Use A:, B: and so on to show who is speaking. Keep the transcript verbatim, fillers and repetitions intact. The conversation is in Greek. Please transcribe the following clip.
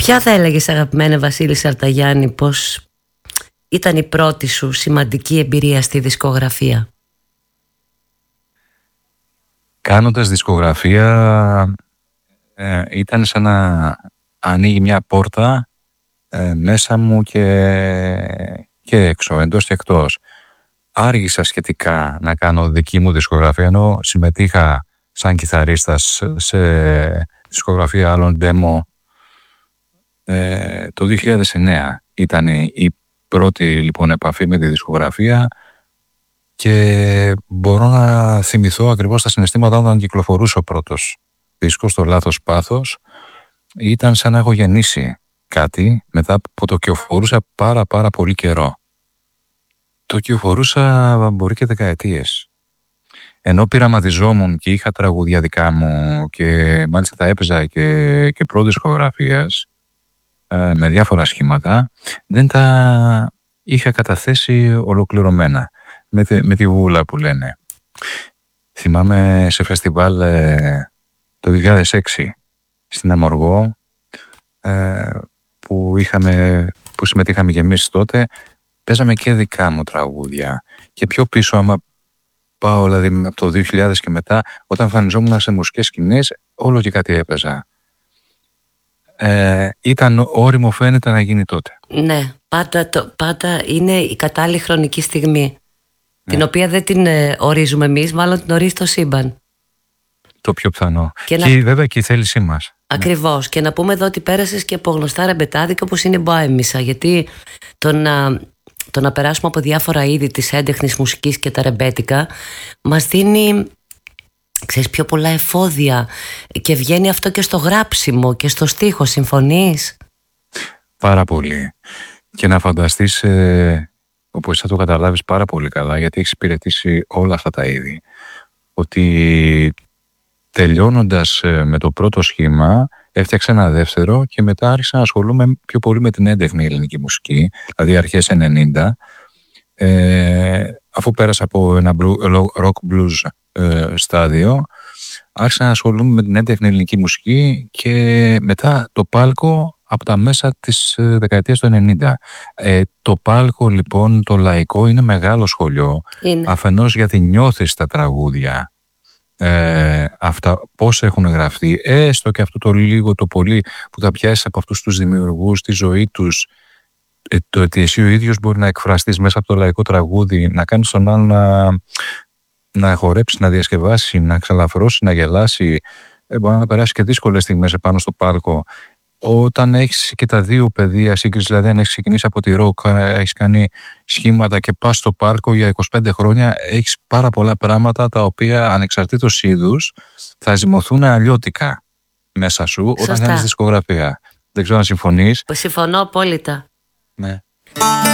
A: Ποια θα έλεγες, αγαπημένε Βασίλη Σαρταγιάννη, πως ήταν η πρώτη σου σημαντική εμπειρία στη δισκογραφία?
B: Κάνοντας δισκογραφία ε, ήταν σαν να ανοίγει μια πόρτα ε, μέσα μου και, και έξω, εντός και εκτός. Άργησα σχετικά να κάνω δική μου δισκογραφία, ενώ συμμετείχα σαν κιθαρίστας σε δισκογραφία άλλων demo. Ε, το δύο χιλιάδες εννέα ήταν η πρώτη λοιπόν επαφή με τη δισκογραφία και μπορώ να θυμηθώ ακριβώς τα συναισθήματα όταν κυκλοφορούσε ο πρώτος δίσκος, το Λάθος Πάθος. Ήταν σαν να έχω γεννήσει κάτι μετά που το κυοφορούσα πάρα πάρα πολύ καιρό. Το κυοφορούσα μπορεί και δεκαετίες. Ενώ πειραματιζόμουν και είχα τραγούδια δικά μου και μάλιστα τα έπαιζα και, και προ-δισκογραφίας ε, με διάφορα σχήματα, δεν τα είχα καταθέσει ολοκληρωμένα με τη, με τη βούλα που λένε. Θυμάμαι σε φεστιβάλ ε, το δύο χιλιάδες έξι στην Αμοργό ε, που, είχαμε, που συμμετείχαμε και εμείς τότε, παίζαμε και δικά μου τραγούδια. Και πιο πίσω, άμα πάω δηλαδή από το δύο χιλιάδες και μετά, όταν εμφανιζόμουν σε μουσικές σκηνές, όλο και κάτι έπαιζα. Ε, ήταν όριμο φαίνεται να γίνει τότε.
A: Ναι, πάντα, το, πάντα είναι η κατάλληλη χρονική στιγμή, ναι, την οποία δεν την ε, ορίζουμε εμείς, μάλλον την ορίζει το σύμπαν. Το
B: πιο πιθανό.
A: Και,
B: και
A: να...
B: βέβαια και η θέλησή μας.
A: Ακριβώς. Ναι. Και να πούμε εδώ ότι πέρασες και από γνωστά ρεμπετάδικα όπως είναι η Μποέμισσα, γιατί το να, το να περάσουμε από διάφορα είδη της έντεχνης μουσικής και τα ρεμπέτικα μας δίνει, ξέρεις, πιο πολλά εφόδια και βγαίνει αυτό και στο γράψιμο και στο στίχο. Συμφωνείς?
B: Πάρα πολύ. Και να φανταστείς, ε, όπως θα το καταλάβεις πάρα πολύ καλά, γιατί έχεις υπηρετήσει όλα αυτά τα είδη, ότι τελειώνοντας με το πρώτο σχήμα έφτιαξα ένα δεύτερο και μετά άρχισα να ασχολούμαι πιο πολύ με την έντεχνη ελληνική μουσική, δηλαδή αρχές ενενήντα, ε, αφού πέρασα από ένα rock blues ε, στάδιο, άρχισα να ασχολούμαι με την έντεχνη ελληνική μουσική και μετά το πάλκο από τα μέσα της δεκαετίας του ενενήντα. Ε, το πάλκο λοιπόν, το λαϊκό, είναι μεγάλο σχολείο, είναι. Αφενός γιατί νιώθεις τα τραγούδια, Ε, αυτά πώς έχουν γραφτεί, έστω και αυτό το λίγο το πολύ που τα πιάσεις από αυτούς τους δημιουργούς, τη ζωή τους, ε, το ότι εσύ ο ίδιος μπορεί να εκφραστείς μέσα από το λαϊκό τραγούδι, να κάνεις τον άλλο να, να χορέψει, να διασκευάσει, να ξαλαφρώσει, να γελάσει, ε, μπορεί να περάσει και δύσκολες στιγμές επάνω στο πάλκο. Όταν έχεις και τα δύο πεδία σύγκριση, δηλαδή αν έχεις ξεκινήσει από τη ροκ, έχεις κάνει σχήματα και πας στο πάρκο για είκοσι πέντε χρόνια, έχεις πάρα πολλά πράγματα τα οποία ανεξαρτήτως είδους θα ζυμωθούν αλλιώτικα μέσα σου. Σωστά. Όταν κάνεις δισκογραφία. Δεν ξέρω αν συμφωνείς.
A: Συμφωνώ απόλυτα.
B: Ναι.